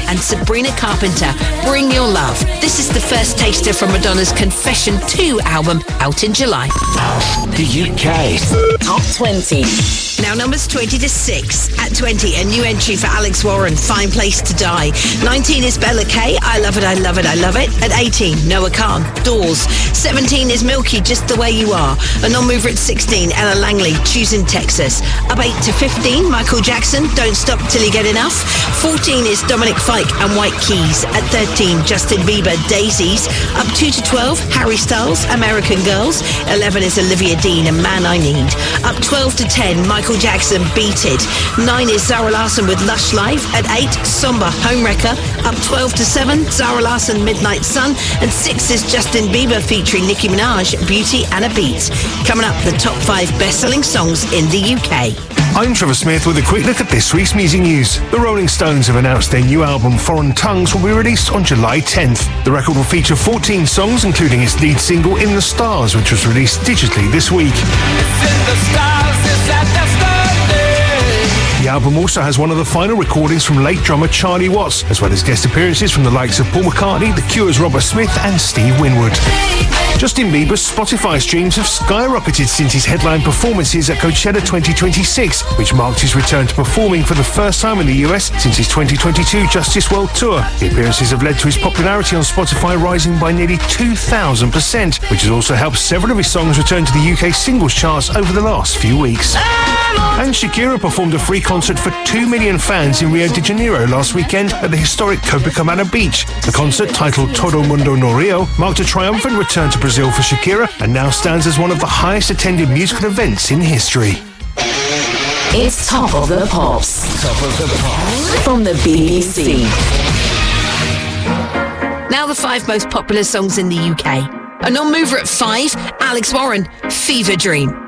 and Sabrina Carpenter, Bring Your Love. This is the first taster from Madonna's Confession 2 album, out in July. The UK Top 20. Now numbers 20 to 6. At 20, a new entry for Alex Warren, Fine Place to Die. 19 is Bella Kay, I Love It, I Love It, I Love It. At 18, Noah Khan, Doors. 17 is Milky, Just the Way You Are. A non-mover at 16, Ella Langley, Choosing Texas. Up 8 to 15, Michael Jackson, Don't Stop Till You Get Enough. 14 is Dominic Fike and White Keys. At 13, Justin Bieber, Daisies. Up 2 to 12, Harry Styles, American Girls. 11 is Olivia Dean and Man I Need. Up 12 to 10, Michael Jackson, Beat It. 9 is Zara Larsson with Lush Life. At 8, Somber, Homewrecker. Up 12 to 7, Zara Larsson, Midnight Sun. And 6 is Justin Bieber featuring Nicki Minaj, Beauty and a Beat. Coming up, the top 5 best-selling songs in the UK. I'm Trevor Smith with a quick look at this week's music news. The Rolling Stones have announced their new album Foreign Tongues will be released on July 10th. The record will feature 14 songs, including its lead single In the Stars, which was released digitally this week. The album also has one of the final recordings from late drummer Charlie Watts, as well as guest appearances from the likes of Paul McCartney, The Cure's Robert Smith and Steve Winwood. Justin Bieber's Spotify streams have skyrocketed since his headline performances at Coachella 2026, which marked his return to performing for the first time in the US since his 2022 Justice World Tour. The appearances have led to his popularity on Spotify rising by nearly 2,000%, which has also helped several of his songs return to the UK singles charts over the last few weeks. And Shakira performed a free concert for 2 million fans in Rio de Janeiro last weekend at the historic Copacabana beach. The concert, titled Todo Mundo no Rio, marked a triumphant return to Brazil for Shakira and now stands as one of the highest attended musical events in history. It's Top of the Pops. Top of the Pops from the BBC. Now the 5 most popular songs in the UK. A non-mover at 5, Alex Warren, Fever Dream.